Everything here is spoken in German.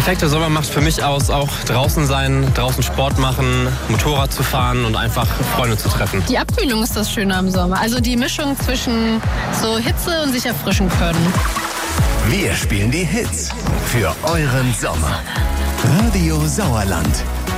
perfekte Sommer macht für mich aus, auch draußen sein, draußen Sport machen, Motorrad zu fahren und einfach Freunde zu treffen. Die Abkühlung ist das Schöne am Sommer. Also die Mischung zwischen so Hitze und sich erfrischen können. Wir spielen die Hits für euren Sommer. Radio Sauerland.